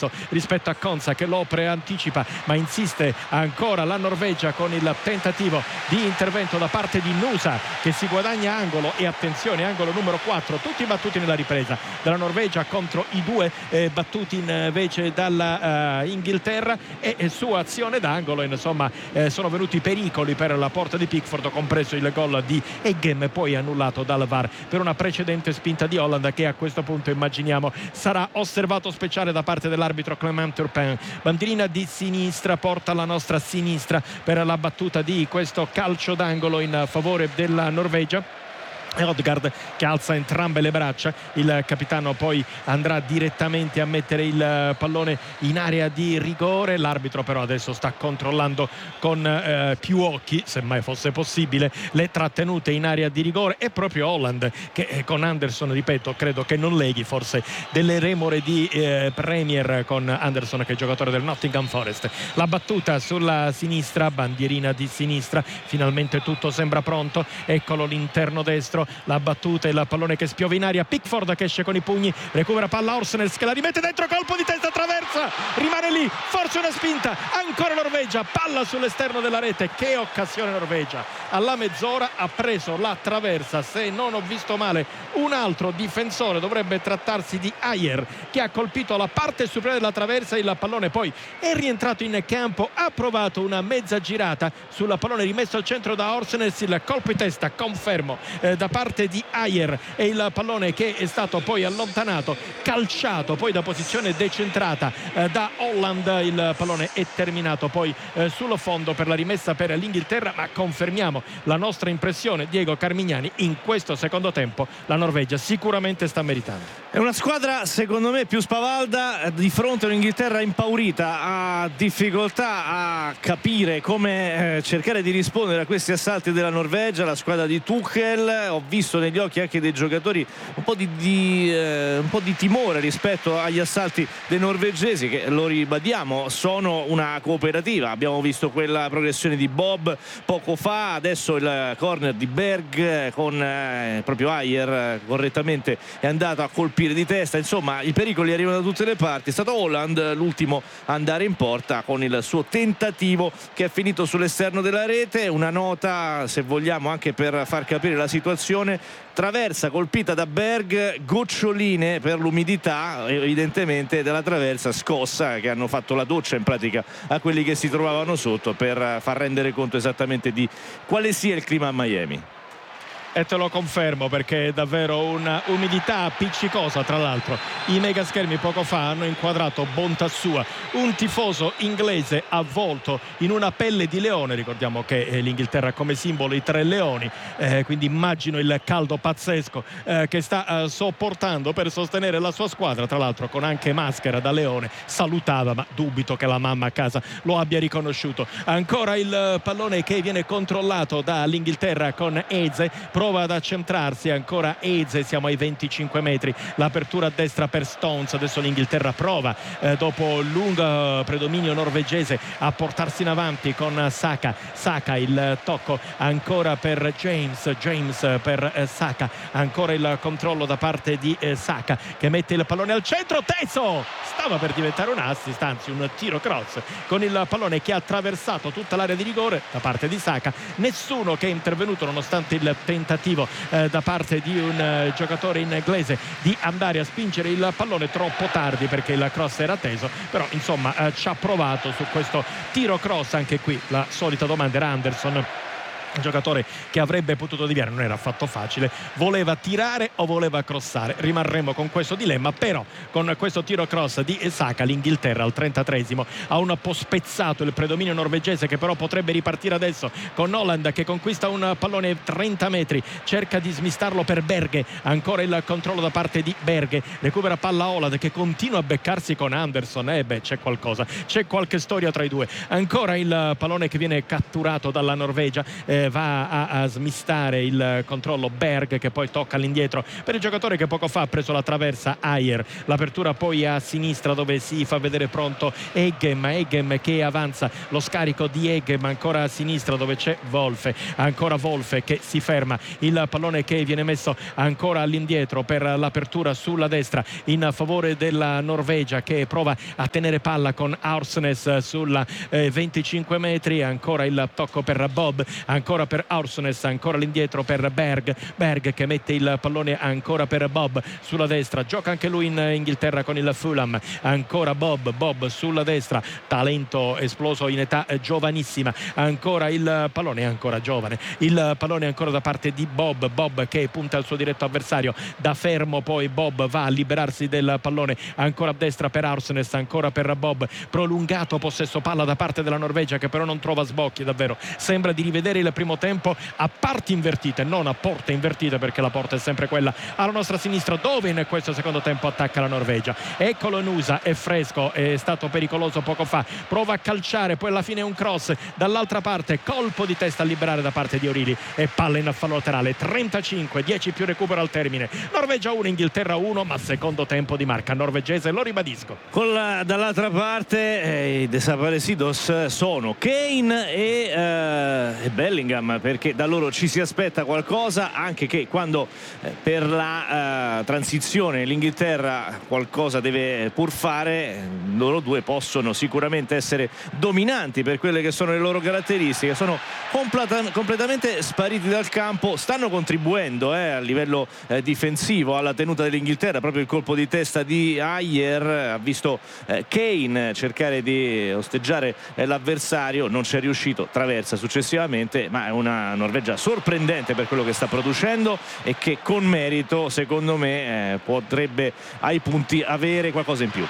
adesso rispetto a Konsa che lo preanticipa, ma insiste ancora la Norvegia con il tentativo di intervento da parte di Nusa che si guadagna angolo, e attenzione, angolo numero 4, tutti battuti nella ripresa dalla Norvegia contro i 2 battuti invece dalla Inghilterra, e su azione d'angolo insomma sono venuti pericoli per la porta di Pickford, compreso il gol di Eggem, poi annullato dal VAR per una precedente spinta di Holland che a questo punto immaginiamo sarà osservato speciale da parte dell'arbitro Clément Turpin. Bandierina di sinistra porta la nostra sinistra per la battuta di questo calcio d'angolo in favore della Norvegia. Odegaard che alza entrambe le braccia, il capitano poi andrà direttamente a mettere il pallone in area di rigore. L'arbitro però adesso sta controllando con più occhi, se mai fosse possibile, le trattenute in area di rigore. È proprio Holland che con Anderson, ripeto, credo che non leghi forse delle remore di Premier con Anderson che è giocatore del Nottingham Forest. La battuta sulla sinistra, bandierina di sinistra, finalmente tutto sembra pronto, eccolo l'interno destro, la battuta e il pallone che spiova in aria, Pickford che esce con i pugni, recupera palla Orsnes che la rimette dentro, colpo di testa, traversa, rimane lì, forse una spinta, ancora Norvegia, palla sull'esterno della rete. Che occasione Norvegia, alla mezz'ora ha preso la traversa, se non ho visto male un altro difensore, dovrebbe trattarsi di Ayer, che ha colpito la parte superiore della traversa, il pallone poi è rientrato in campo, ha provato una mezza girata sul pallone rimesso al centro da Orsnes, il colpo di testa, confermo, da parte di Ayer, e il pallone che è stato poi allontanato, calciato poi da posizione decentrata da Holland. Il pallone è terminato poi sullo fondo per la rimessa per l'Inghilterra, ma confermiamo la nostra impressione, Diego Carmignani, in questo secondo tempo la Norvegia sicuramente sta meritando. È una squadra secondo me più spavalda, di fronte a un'Inghilterra impaurita, ha difficoltà a capire come cercare di rispondere a questi assalti della Norvegia. La squadra di Tuchel, ho visto negli occhi anche dei giocatori un po' di timore rispetto agli assalti dei norvegesi, che lo ribadiamo sono una cooperativa. Abbiamo visto quella progressione di Bob poco fa, adesso il corner di Berg con proprio Ayer correttamente è andato a colpire di testa. Insomma, i pericoli arrivano da tutte le parti. È stato Holland l'ultimo a andare in porta con il suo tentativo che è finito sull'esterno della rete. Una nota, se vogliamo, anche per far capire la situazione: traversa colpita da Berg, goccioline per l'umidità evidentemente della traversa scossa, che hanno fatto la doccia in pratica a quelli che si trovavano sotto, per far rendere conto esattamente di quale sia il clima a Miami. E te lo confermo, perché è davvero una umidità appiccicosa. Tra l'altro i megaschermi poco fa hanno inquadrato, bontà sua, un tifoso inglese avvolto in una pelle di leone. Ricordiamo che l'Inghilterra ha come simbolo i 3 leoni, quindi immagino il caldo pazzesco che sta sopportando per sostenere la sua squadra, tra l'altro con anche maschera da leone. Salutava, ma dubito che la mamma a casa lo abbia riconosciuto. Ancora il pallone che viene controllato dall'Inghilterra con Eze, prova ad accentrarsi ancora Eze, siamo ai 25 metri, l'apertura a destra per Stones. Adesso l'Inghilterra prova dopo il lungo predominio norvegese a portarsi in avanti con Saka, il tocco ancora per James per Saka, ancora il controllo da parte di Saka che mette il pallone al centro, teso, stava per diventare un assist, anzi un tiro cross, con il pallone che ha attraversato tutta l'area di rigore da parte di Saka. Nessuno che è intervenuto nonostante il tentativo da parte di un giocatore inglese di andare a spingere il pallone troppo tardi, perché il cross era teso, però insomma ci ha provato su questo tiro cross. Anche qui la solita domanda, era Anderson un giocatore che avrebbe potuto deviare, non era affatto facile, voleva tirare o voleva crossare, rimarremo con questo dilemma. Però con questo tiro cross di Saka l'Inghilterra al 33esimo ha un po' spezzato il predominio norvegese, che però potrebbe ripartire adesso con Holland che conquista un pallone 30 metri, cerca di smistarlo per Berge, ancora il controllo da parte di Berge, recupera palla Holland che continua a beccarsi con Anderson. C'è qualcosa, c'è qualche storia tra i due. Ancora il pallone che viene catturato dalla Norvegia, va a smistare il controllo Berg, che poi tocca all'indietro per il giocatore che poco fa ha preso la traversa, Ayer. L'apertura poi a sinistra dove si fa vedere pronto Eggem che avanza, lo scarico di Eggem ancora a sinistra dove c'è Wolfe, ancora Wolfe che si ferma, il pallone che viene messo ancora all'indietro per l'apertura sulla destra in favore della Norvegia, che prova a tenere palla con Aursnes sulla 25 metri, ancora il tocco per Bob, ancora per Aursnes, ancora all'indietro per Berg che mette il pallone ancora per Bob sulla destra, gioca anche lui in Inghilterra con il Fulham, ancora Bob sulla destra, talento esploso in età giovanissima, ancora il pallone, ancora giovane, il pallone ancora da parte di Bob che punta al suo diretto avversario, da fermo poi Bob va a liberarsi del pallone, ancora a destra per Aursnes, ancora per Bob, prolungato possesso palla da parte della Norvegia che però non trova sbocchi, davvero sembra di rivedere il primo tempo a parti invertite, non a porte invertite, perché la porta è sempre quella alla nostra sinistra dove in questo secondo tempo attacca la Norvegia. Eccolo Nusa, è fresco, è stato pericoloso poco fa, prova a calciare, poi alla fine un cross dall'altra parte, colpo di testa a liberare da parte di Orili e palla in fallo laterale. 35, 10 più recupero al termine, Norvegia 1 Inghilterra 1, ma secondo tempo di marca norvegese, lo ribadisco. Dall'altra parte i desaparecidos sono Kane e Bellingham, perché da loro ci si aspetta qualcosa, anche che quando per la transizione l'Inghilterra qualcosa deve pur fare, loro due possono sicuramente essere dominanti per quelle che sono le loro caratteristiche, sono completamente spariti dal campo, stanno contribuendo a livello difensivo alla tenuta dell'Inghilterra. Proprio il colpo di testa di Ayer ha visto Kane cercare di osteggiare l'avversario, non ci è riuscito, traversa successivamente, ma è una Norvegia sorprendente per quello che sta producendo e che con merito secondo me potrebbe ai punti avere qualcosa in più.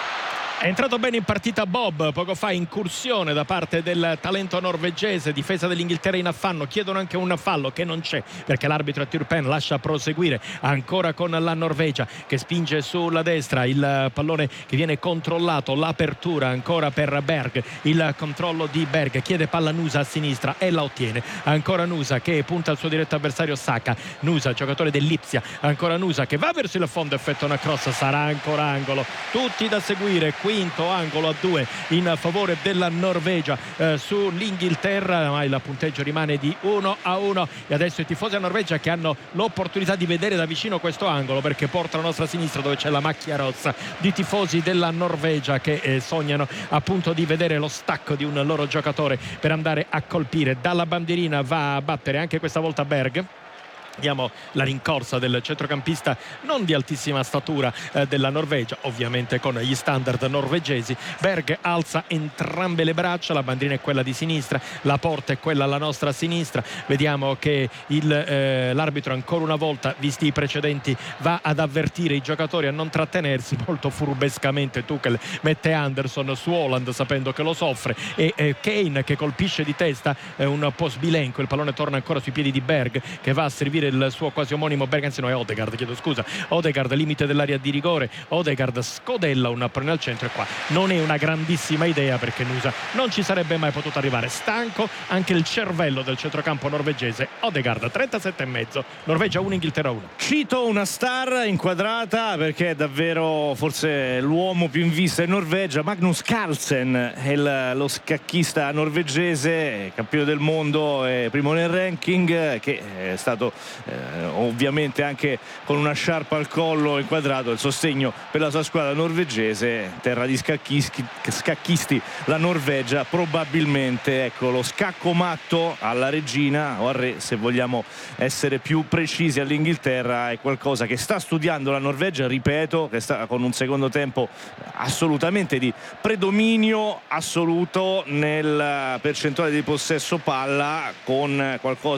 È entrato bene in partita Bob, poco fa incursione da parte del talento norvegese, difesa dell'Inghilterra in affanno, chiedono anche un fallo che non c'è perché l'arbitro Turpen lascia proseguire ancora con la Norvegia che spinge sulla destra, il pallone che viene controllato, l'apertura ancora per Berg, il controllo di Berg, chiede palla Nusa a sinistra e la ottiene, ancora Nusa che punta al suo diretto avversario Saka, Nusa giocatore dell'Ipsia, ancora Nusa che va verso il fondo, effettua una cross, sarà ancora angolo, tutti da seguire, quinto angolo a 2 in favore della Norvegia sull'Inghilterra, ma il punteggio rimane di 1-1 e adesso i tifosi della Norvegia che hanno l'opportunità di vedere da vicino questo angolo, perché porta alla nostra sinistra dove c'è la macchia rossa di tifosi della Norvegia che sognano appunto di vedere lo stacco di un loro giocatore per andare a colpire. Dalla bandierina va a battere anche questa volta Berg. Vediamo la rincorsa del centrocampista non di altissima statura della Norvegia, ovviamente con gli standard norvegesi. Berg alza entrambe le braccia, la bandierina è quella di sinistra, la porta è quella alla nostra sinistra. Vediamo che l'arbitro ancora una volta, visti i precedenti, va ad avvertire i giocatori a non trattenersi. Molto furbescamente Tuchel mette Anderson su Haaland sapendo che lo soffre, e Kane che colpisce di testa un po' sbilenco, il pallone torna ancora sui piedi di Berg che va a servire il suo quasi omonimo Bergensen, è Odegaard, chiedo scusa, Odegaard limite dell'area di rigore, Odegaard scodella un pallone al centro e qua non è una grandissima idea perché Nusa non ci sarebbe mai potuto arrivare. Stanco anche il cervello del centrocampo norvegese. Odegaard 37,5, Norvegia 1 Inghilterra 1. Cito una star inquadrata perché è davvero forse l'uomo più in vista in Norvegia, Magnus Carlsen è lo scacchista norvegese, campione del mondo e primo nel ranking, che è stato ovviamente anche con una sciarpa al collo inquadrato, il sostegno per la sua squadra norvegese, terra di scacchisti la Norvegia, probabilmente ecco lo scacco matto alla regina o al re, se vogliamo essere più precisi, all'Inghilterra, è qualcosa che sta studiando la Norvegia, ripeto, che sta con un secondo tempo assolutamente di predominio assoluto nel percentuale di possesso palla, con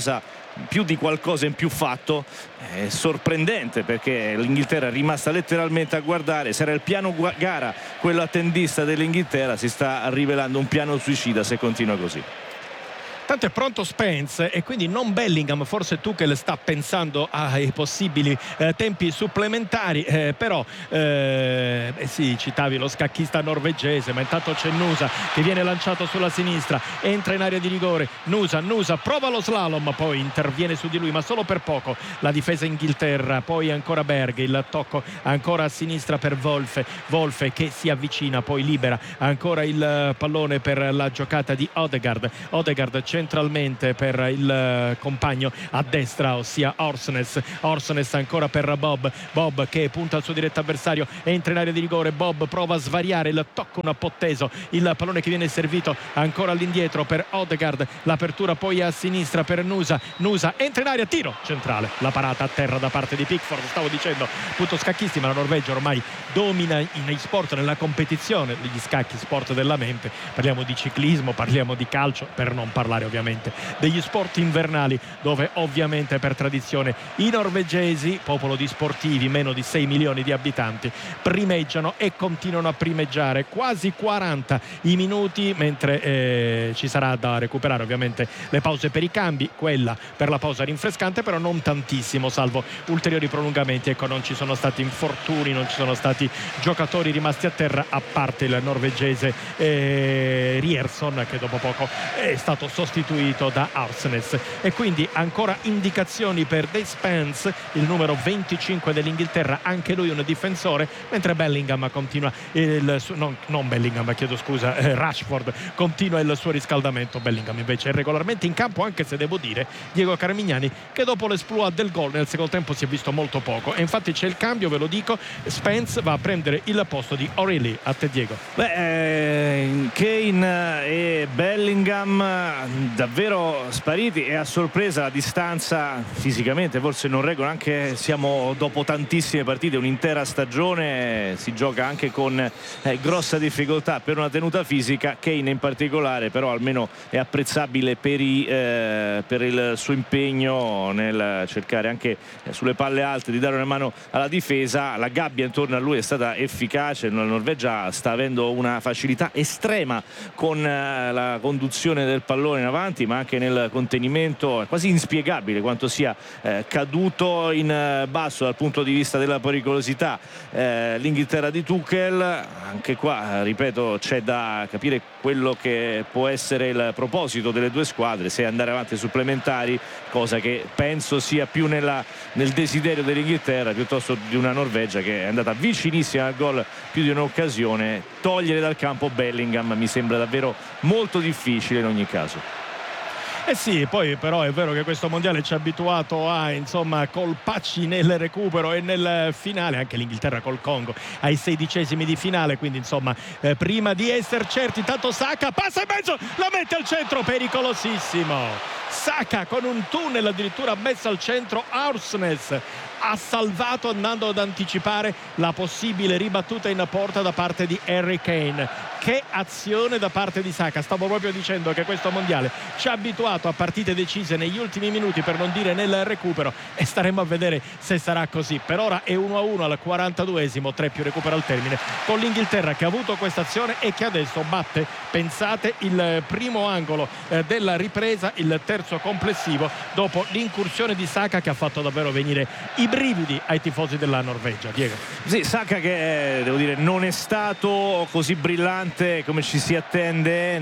più di qualcosa in più fatto. È sorprendente perché l'Inghilterra è rimasta letteralmente a guardare, se era il piano gara quello attendista dell'Inghilterra, si sta rivelando un piano suicida se continua così. Tanto è pronto Spence e quindi non Bellingham, forse Tuchel sta pensando ai possibili tempi supplementari, però sì, citavi lo scacchista norvegese, ma intanto c'è Nusa che viene lanciato sulla sinistra, entra in area di rigore, Nusa prova lo slalom, poi interviene su di lui ma solo per poco la difesa Inghilterra, poi ancora Berg, il tocco ancora a sinistra per Wolfe che si avvicina, poi libera ancora il pallone per la giocata di Odegaard centralmente per il compagno a destra, ossia Orsnes ancora per Bob che punta al suo diretto avversario, entra in area di rigore, Bob prova a svariare, il tocco un po' teso, il pallone che viene servito ancora all'indietro per Odegaard, l'apertura poi a sinistra per Nusa entra in area, tiro centrale, la parata a terra da parte di Pickford. Stavo dicendo appunto scacchisti, ma la Norvegia ormai domina nei sport, nella competizione degli scacchi, sport della mente, parliamo di ciclismo, parliamo di calcio, per non parlare ovviamente degli sport invernali, dove ovviamente per tradizione i norvegesi, popolo di sportivi, meno di 6 milioni di abitanti, primeggiano e continuano a primeggiare, quasi 40 i minuti, mentre ci sarà da recuperare ovviamente le pause per i cambi, quella per la pausa rinfrescante però non tantissimo, salvo ulteriori prolungamenti. Ecco, non ci sono stati infortuni, non ci sono stati giocatori rimasti a terra, a parte il norvegese Rierson, che dopo poco è stato sostituito da Orsnes. E quindi ancora indicazioni per Dave Spence, il numero 25 dell'Inghilterra, anche lui un difensore, mentre Bellingham continua Rashford continua il suo riscaldamento. Bellingham invece è regolarmente in campo, anche se devo dire, Diego Carmignani, che dopo l'esploit del gol nel secondo tempo si è visto molto poco, e infatti c'è il cambio, ve lo dico, Spence va a prendere il posto di O'Reilly. A te Diego. Kane e Bellingham davvero spariti, e a sorpresa la distanza fisicamente forse non reggono, anche siamo dopo tantissime partite, un'intera stagione, si gioca anche con grossa difficoltà per una tenuta fisica. Kane in particolare però almeno è apprezzabile per il suo impegno nel cercare anche sulle palle alte di dare una mano alla difesa. La gabbia intorno a lui è stata efficace, la Norvegia sta avendo una facilità estrema con la conduzione del pallone in avanti, ma anche nel contenimento. È quasi inspiegabile quanto sia caduto in basso dal punto di vista della pericolosità l'Inghilterra di Tuchel. Anche qua, ripeto, c'è da capire quello che può essere il proposito delle due squadre, se andare avanti ai supplementari, cosa che penso sia più nel desiderio dell'Inghilterra piuttosto di una Norvegia che è andata vicinissima al gol più di un'occasione. Togliere dal campo Bellingham mi sembra davvero molto difficile in ogni caso. Sì, poi però è vero che questo mondiale ci ha abituato a colpacci nel recupero e nel finale, anche l'Inghilterra col Congo ai 16esimi di finale, quindi prima di essere certi, tanto Saka passa in mezzo, la mette al centro, pericolosissimo Saka con un tunnel addirittura messo al centro. Orsnes ha salvato andando ad anticipare la possibile ribattuta in porta da parte di Harry Kane. Che azione da parte di Saka! Stavo proprio dicendo che questo mondiale ci ha abituato a partite decise negli ultimi minuti, per non dire nel recupero, e staremo a vedere se sarà così. Per ora è 1-1 al 42esimo, 3 più recupero al termine, con l'Inghilterra che ha avuto questa azione e che adesso batte, pensate, il primo angolo della ripresa, il terzo complessivo, dopo l'incursione di Saka che ha fatto davvero venire i brividi ai tifosi della Norvegia. Diego. Sì, Saka che devo dire non è stato così brillante come ci si attende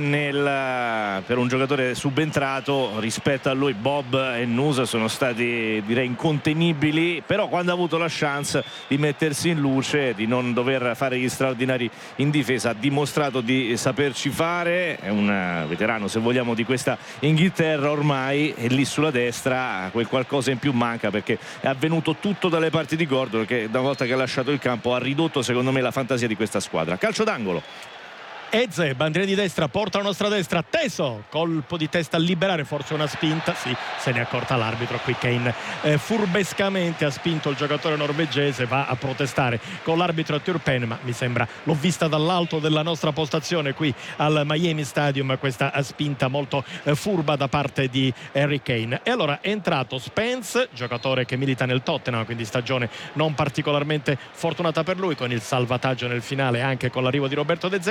per un giocatore subentrato. Rispetto a lui Bob e Nusa sono stati, direi, incontenibili, però quando ha avuto la chance di mettersi in luce, di non dover fare gli straordinari in difesa, ha dimostrato di saperci fare. È un veterano, se vogliamo, di questa Inghilterra ormai, e lì sulla destra quel qualcosa in più manca, perché è avvenuto tutto dalle parti di Gordon, che una volta che ha lasciato il campo ha ridotto secondo me la fantasia di questa squadra. Calcio d'angolo. Eze, bandiera di destra, porta la nostra destra, teso, colpo di testa a liberare, forse una spinta, sì, se ne è accorta l'arbitro. Qui Kane furbescamente ha spinto il giocatore norvegese, va a protestare con l'arbitro Turpen, ma mi sembra, l'ho vista dall'alto della nostra postazione qui al Miami Stadium, questa spinta molto furba da parte di Harry Kane. E allora è entrato Spence, giocatore che milita nel Tottenham, quindi stagione non particolarmente fortunata per lui, con il salvataggio nel finale anche con l'arrivo di Roberto De Zerbi.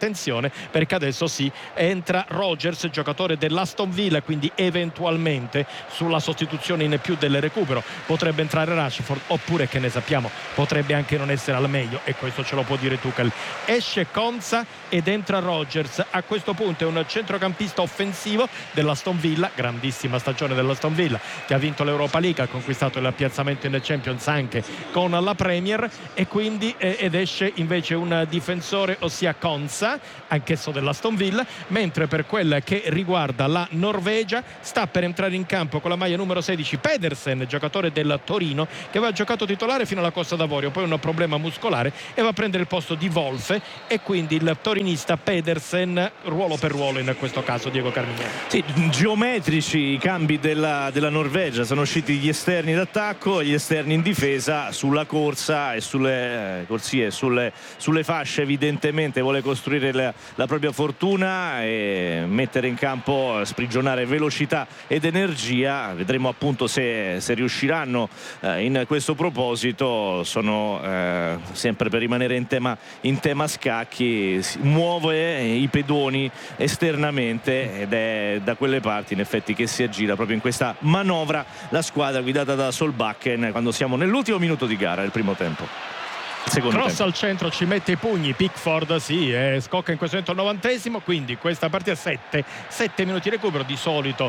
attenzione perché adesso sì, entra Rodgers, giocatore dell'Aston Villa, quindi eventualmente sulla sostituzione in più del recupero potrebbe entrare Rashford, oppure, che ne sappiamo, potrebbe anche non essere al meglio, e questo ce lo può dire Tuchel. Esce Konsa ed entra Rodgers. A questo punto è un centrocampista offensivo dell'Aston Villa, grandissima stagione dell'Aston Villa, che ha vinto l'Europa League, ha conquistato il piazzamento in Champions anche con la Premier, e quindi ed esce invece un difensore, ossia Konsa, anch'esso dell'Aston Villa, mentre per quel che riguarda la Norvegia sta per entrare in campo con la maglia numero 16 Pedersen, giocatore del Torino, che aveva giocato titolare fino alla Costa d'Avorio, poi un problema muscolare e va a prendere il posto di Wolfe, e quindi il torinista Pedersen, ruolo per ruolo in questo caso, Diego Carmignac. Sì, geometrici i cambi della Norvegia, sono usciti gli esterni d'attacco e gli esterni in difesa. Sulla corsa e sulle corsie, sulle fasce, evidentemente vuole costruire la propria fortuna e mettere in campo, sprigionare velocità ed energia. Vedremo appunto se riusciranno in questo proposito. Sono sempre per rimanere in tema scacchi, muove i pedoni esternamente ed è da quelle parti in effetti che si aggira proprio in questa manovra la squadra guidata da Solbakken, quando siamo nell'ultimo minuto di gara del primo tempo. Cross al centro, ci mette i pugni Pickford, sì, scocca in questo momento al 90esimo, quindi questa partita 7 minuti di recupero. Di solito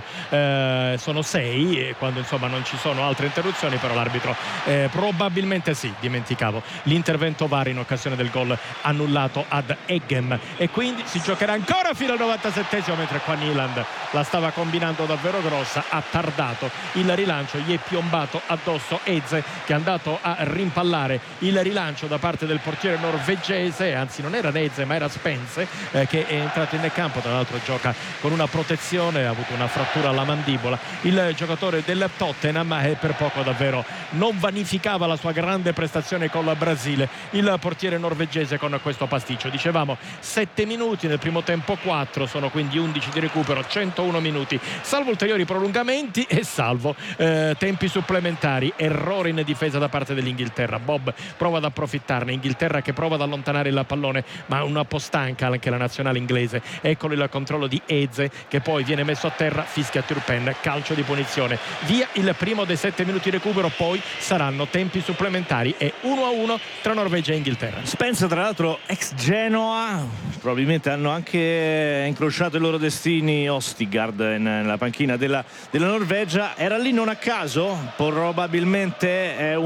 sono 6 quando insomma non ci sono altre interruzioni, però l'arbitro probabilmente sì, dimenticavo l'intervento VAR in occasione del gol annullato ad Eggem, e quindi si giocherà ancora fino al 97esimo, mentre qua Nyland la stava combinando davvero grossa, ha tardato il rilancio, gli è piombato addosso Eze, che è andato a rimpallare il rilancio da parte del portiere norvegese, anzi non era Eze ma era Spence, che è entrato in campo, tra l'altro gioca con una protezione, ha avuto una frattura alla mandibola il giocatore del Tottenham, e per poco davvero non vanificava la sua grande prestazione con la Brasile il portiere norvegese con questo pasticcio. Dicevamo 7 minuti nel primo tempo, 4 sono quindi 11 di recupero, 101 minuti salvo ulteriori prolungamenti e salvo tempi supplementari. Errore in difesa da parte dell'Inghilterra, Bob prova ad approfittarne, Inghilterra che prova ad allontanare il pallone ma un po' stanca anche la nazionale inglese. Eccolo il controllo di Eze, che poi viene messo a terra, fischia Turpen, calcio di punizione, via il primo dei 7 minuti di recupero. Poi saranno tempi supplementari e 1-1 tra Norvegia e Inghilterra. Spence, tra l'altro ex Genoa, probabilmente hanno anche incrociato i loro destini Ostigard nella panchina della Norvegia. Era lì non a caso, probabilmente è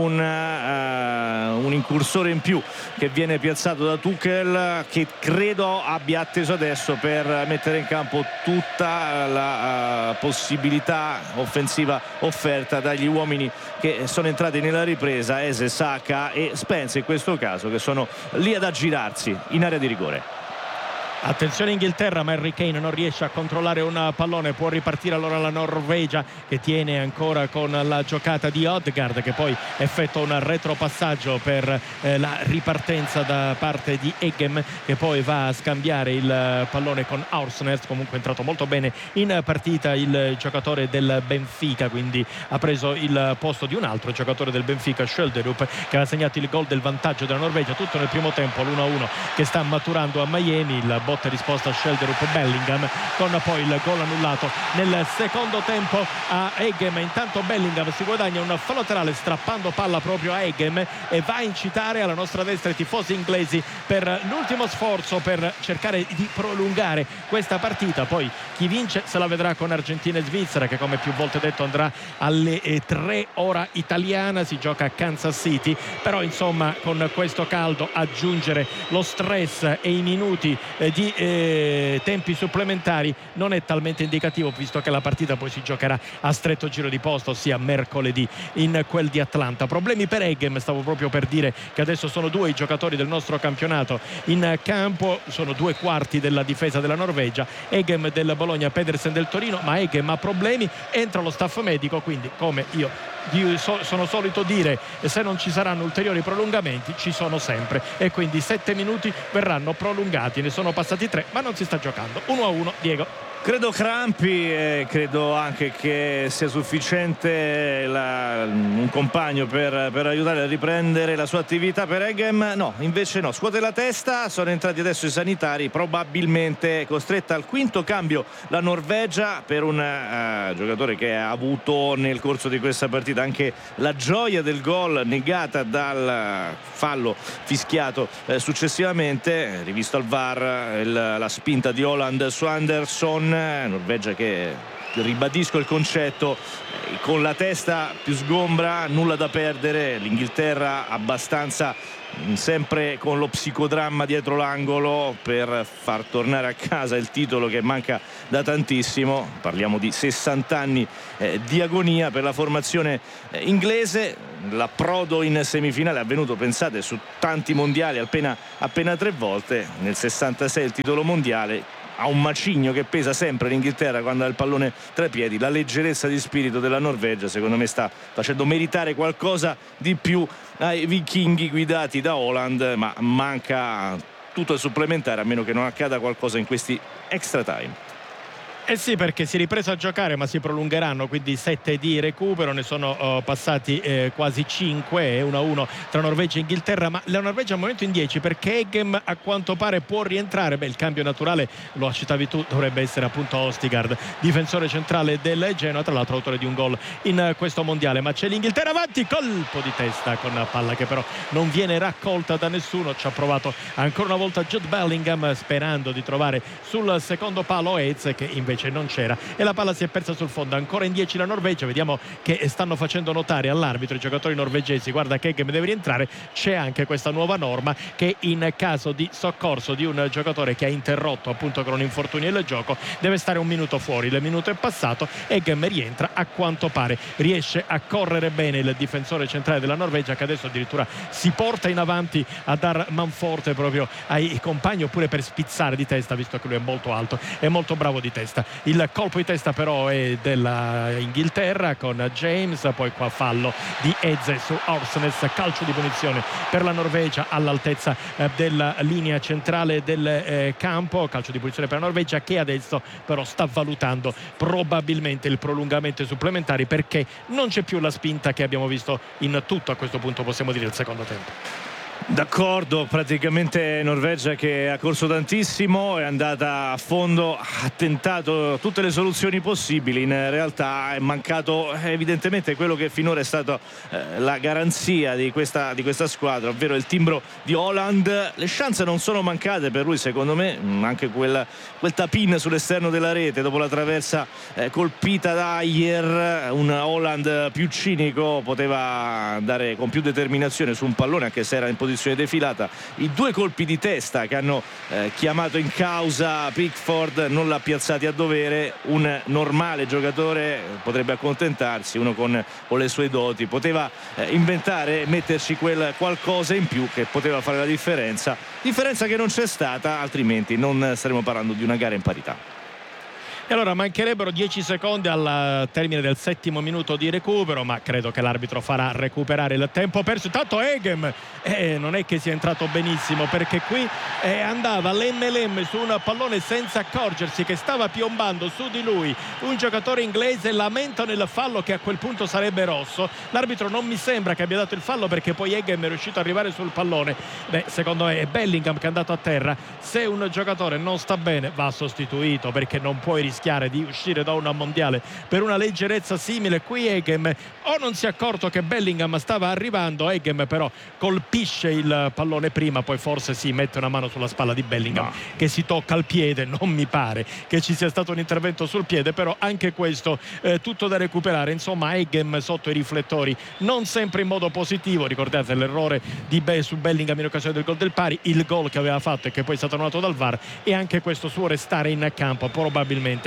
un incursore in più che viene piazzato da Tuchel, che credo abbia atteso adesso per mettere in campo tutta la possibilità offensiva offerta dagli uomini che sono entrati nella ripresa, Eze, Saka e Spence in questo caso, che sono lì ad aggirarsi in area di rigore. Attenzione Inghilterra, ma Harry Kane non riesce a controllare un pallone, può ripartire allora la Norvegia, che tiene ancora con la giocata di Odegaard, che poi effettua un retropassaggio per la ripartenza da parte di Eggem, che poi va a scambiare il pallone con Aursnes. Comunque è entrato molto bene in partita il giocatore del Benfica, quindi ha preso il posto di un altro giocatore del Benfica, Schölderup, che ha segnato il gol del vantaggio della Norvegia tutto nel primo tempo, l'1-1 che sta maturando a Miami. Il botta e risposta a Schölderup Bellingham, con poi il gol annullato nel secondo tempo a Eggem. Intanto Bellingham si guadagna un fallo laterale strappando palla proprio a Eggem e va a incitare alla nostra destra i tifosi inglesi per l'ultimo sforzo per cercare di prolungare questa partita. Poi chi vince se la vedrà con Argentina e Svizzera, che come più volte detto andrà alle 3 ora italiana, si gioca a Kansas City. Però insomma con questo caldo aggiungere lo stress e i minuti di tempi supplementari non è talmente indicativo, visto che la partita poi si giocherà a stretto giro di posta, ossia mercoledì in quel di Atlanta. Problemi per Eggem, stavo proprio per dire che adesso sono 2 i giocatori del nostro campionato in campo, sono 2 quarti della difesa della Norvegia, Eggem del Bologna, Pedersen del Torino, ma Eggem ha problemi, entra lo staff medico, quindi come io sono solito dire, se non ci saranno ulteriori prolungamenti ci sono sempre, e quindi 7 minuti verranno prolungati. Ne sono passati passati 3, ma non si sta giocando. 1-1, Diego. Credo crampi e credo anche che sia sufficiente un compagno per aiutare a riprendere la sua attività per Eggem. No, invece no, scuote la testa, sono entrati adesso i sanitari, probabilmente costretta al quinto cambio la Norvegia per un giocatore che ha avuto nel corso di questa partita anche la gioia del gol negata dal fallo fischiato successivamente. Rivisto al VAR la spinta di Haaland su Anderson. Norvegia che, ribadisco il concetto, con la testa più sgombra, nulla da perdere. L'Inghilterra abbastanza sempre con lo psicodramma dietro l'angolo per far tornare a casa il titolo che manca da tantissimo. Parliamo di 60 anni di agonia per la formazione inglese. L'approdo in semifinale è avvenuto, pensate, su tanti mondiali appena 3 volte. Nel 66 il titolo mondiale. Ha un macigno che pesa sempre l'Inghilterra quando ha il pallone tra i piedi. La leggerezza di spirito della Norvegia secondo me sta facendo meritare qualcosa di più ai vichinghi guidati da Haaland, ma manca tutto il supplementare, a meno che non accada qualcosa in questi extra time. Eh sì, perché si è ripreso a giocare, ma si prolungheranno, quindi 7 di recupero, ne sono passati quasi 5, 1-1 tra Norvegia e Inghilterra, ma la Norvegia al momento in 10 perché Eggem a quanto pare può rientrare. Il cambio naturale, lo citavi tu, dovrebbe essere appunto Ostigard, difensore centrale del Genoa, tra l'altro autore di un gol in questo mondiale. Ma c'è l'Inghilterra avanti, colpo di testa con palla che però non viene raccolta da nessuno. Ci ha provato ancora una volta Jude Bellingham sperando di trovare sul secondo palo Ez, che invece non c'era, e la palla si è persa sul fondo. Ancora in 10 la Norvegia. Vediamo che stanno facendo notare all'arbitro i giocatori norvegesi: guarda che Eggem deve rientrare. C'è anche questa nuova norma che in caso di soccorso di un giocatore che ha interrotto appunto con un infortunio il gioco deve stare 1 minuto fuori. Il minuto è passato, Eggem rientra, a quanto pare riesce a correre bene il difensore centrale della Norvegia, che adesso addirittura si porta in avanti a dar manforte proprio ai compagni, oppure per spizzare di testa, visto che lui è molto alto e molto bravo di testa. Il colpo di testa però è della Inghilterra con James, poi qua fallo di Eze su Orsnes, calcio di punizione per la Norvegia all'altezza della linea centrale del campo, calcio di punizione per la Norvegia, che adesso però sta valutando probabilmente il prolungamento supplementari, perché non c'è più la spinta che abbiamo visto in tutto, a questo punto possiamo dire, il secondo tempo. D'accordo, praticamente Norvegia che ha corso tantissimo, è andata a fondo, ha tentato tutte le soluzioni possibili. In realtà è mancato evidentemente quello che finora è stata la garanzia di questa squadra, ovvero il timbro di Haaland. Le chance non sono mancate per lui, secondo me, anche quel tap-in sull'esterno della rete dopo la traversa colpita da Ayer. Un Haaland più cinico poteva andare con più determinazione su un pallone, anche se era in posizione defilata. I 2 colpi di testa che hanno chiamato in causa Pickford non l'ha piazzati a dovere. Un normale giocatore potrebbe accontentarsi, uno con le sue doti poteva inventare e metterci quel qualcosa in più che poteva fare la differenza che non c'è stata, altrimenti non staremo parlando di una gara in parità. E allora mancherebbero 10 secondi al termine del 7° minuto di recupero, ma credo che l'arbitro farà recuperare il tempo perso. Intanto Eggem non è che sia entrato benissimo, perché qui andava lemme su un pallone senza accorgersi che stava piombando su di lui un giocatore inglese. Lamentano il fallo, che a quel punto sarebbe rosso. L'arbitro non mi sembra che abbia dato il fallo, perché poi Eggem è riuscito ad arrivare sul pallone. Secondo me è Bellingham che è andato a terra. Se un giocatore non sta bene va sostituito, perché non puoi rischiare di uscire da un mondiale per una leggerezza simile. Qui Eggem o non si è accorto che Bellingham stava arrivando, Eggem però colpisce il pallone prima, poi forse si mette una mano sulla spalla di Bellingham che si tocca al piede. Non mi pare che ci sia stato un intervento sul piede, però anche questo tutto da recuperare. Insomma, Eggem sotto i riflettori non sempre in modo positivo. Ricordate l'errore di su Bellingham in occasione del gol del pari, il gol che aveva fatto e che poi è stato annullato dal VAR, e anche questo suo restare in campo probabilmente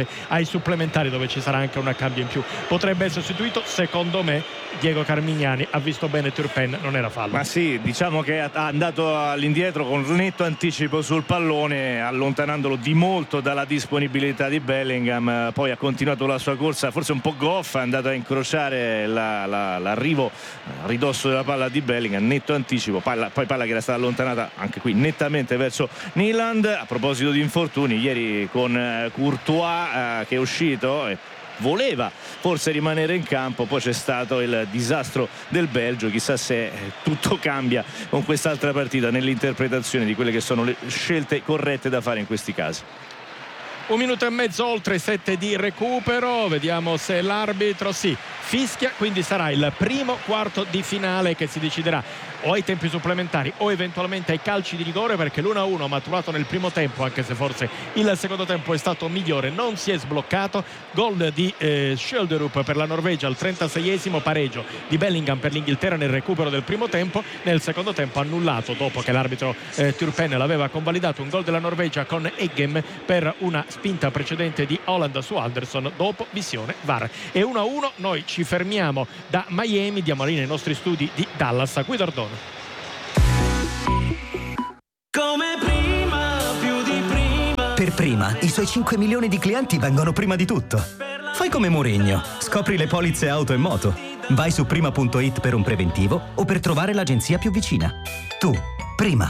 direttamente ai supplementari, dove ci sarà anche un cambio in più. Potrebbe essere sostituito, secondo me Diego Carmignani ha visto bene Turpin, non era fallo. Ma sì, diciamo che è andato all'indietro con netto anticipo sul pallone, allontanandolo di molto dalla disponibilità di Bellingham. Poi ha continuato la sua corsa forse un po' goffa, è andato a incrociare l'arrivo a ridosso della palla di Bellingham, netto anticipo, poi palla che era stata allontanata anche qui nettamente verso Nyland. A proposito di infortuni, ieri con Courtois che è uscito e voleva forse rimanere in campo, poi c'è stato il disastro del Belgio. Chissà se tutto cambia con quest'altra partita nell'interpretazione di quelle che sono le scelte corrette da fare in questi casi. 1 minuto e mezzo oltre 7 di recupero, vediamo se l'arbitro fischia, quindi sarà il primo quarto di finale che si deciderà o ai tempi supplementari o eventualmente ai calci di rigore, perché l'1-1 maturato nel primo tempo, anche se forse il secondo tempo è stato migliore, non si è sbloccato. Gol di Schölderup per la Norvegia al 36esimo, pareggio di Bellingham per l'Inghilterra nel recupero del primo tempo. Nel secondo tempo annullato, dopo che l'arbitro Turpin l'aveva convalidato, un gol della Norvegia con Eggem per una spinta precedente di Holland su Alderson dopo visione VAR. E 1-1, noi ci fermiamo da Miami, diamo linea ai nostri studi di Dallas. Guido Ardone. Come prima, più di prima. Per Prima, i suoi 5 milioni di clienti vengono prima di tutto. Fai come Mourinho, scopri le polizze auto e moto. Vai su prima.it per un preventivo o per trovare l'agenzia più vicina. Tu, Prima.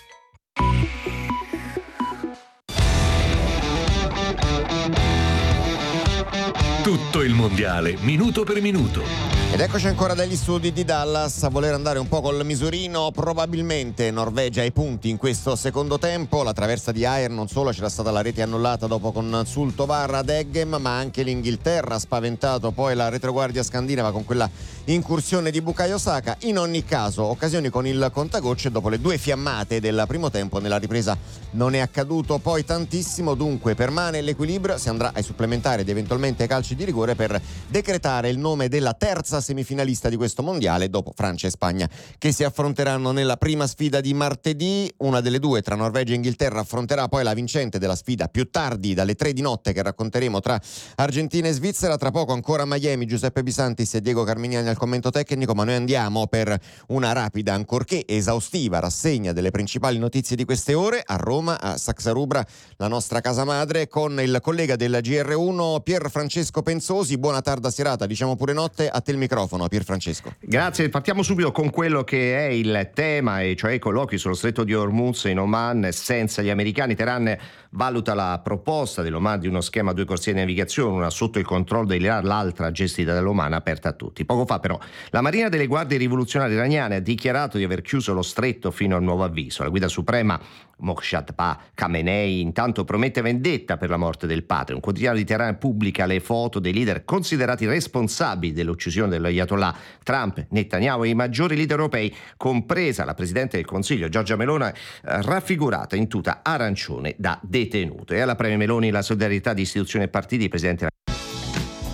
Tutto il mondiale, minuto per minuto. Ed eccoci ancora dagli studi di Dallas a voler andare un po' col misurino. Probabilmente Norvegia ai punti in questo secondo tempo. La traversa di Ajer, non solo c'era stata la rete annullata dopo consulto VAR ad Eggem, ma anche l'Inghilterra ha spaventato poi la retroguardia scandinava con quella incursione di Bukayo Saka. In ogni caso occasioni con il contagocce dopo le 2 fiammate del primo tempo. Nella ripresa non è accaduto poi tantissimo, dunque permane l'equilibrio, si andrà ai supplementari ed eventualmente ai calci di rigore per decretare il nome della terza semifinalista di questo mondiale, dopo Francia e Spagna che si affronteranno nella prima sfida di martedì. Una delle due, tra Norvegia e Inghilterra, affronterà poi la vincente della sfida più tardi, dalle 3 di notte, che racconteremo, tra Argentina e Svizzera. Tra poco ancora Miami, Giuseppe Bisantis e Diego Carmignani al commento tecnico, ma noi andiamo per una rapida, ancorché esaustiva, rassegna delle principali notizie di queste ore a Roma, a Saxa Rubra, la nostra casa madre, con il collega del GR1 Pier Francesco Penzosi. Buona tarda serata, diciamo pure notte, a te il microfono, Pier Francesco. Grazie, partiamo subito con quello che è il tema, e cioè i colloqui sullo stretto di Hormuz in Oman senza gli americani. Teheran valuta la proposta dell'Oman di uno schema a 2 corsie di navigazione, una sotto il controllo dell'Iran, l'altra gestita dall'Oman, aperta a tutti. Poco fa però la Marina delle Guardie Rivoluzionarie iraniane ha dichiarato di aver chiuso lo stretto fino a nuovo avviso. La guida suprema Mojtaba Khamenei intanto promette vendetta per la morte del padre. Un quotidiano di Teheran pubblica le foto dei leader considerati responsabili dell'uccisione dell'Ayatollah: Trump, Netanyahu e i maggiori leader europei, compresa la Presidente del Consiglio Giorgia Meloni, raffigurata in tuta arancione da detenuto. E alla Premier Meloni la solidarietà di istituzioni e partiti. Il Presidente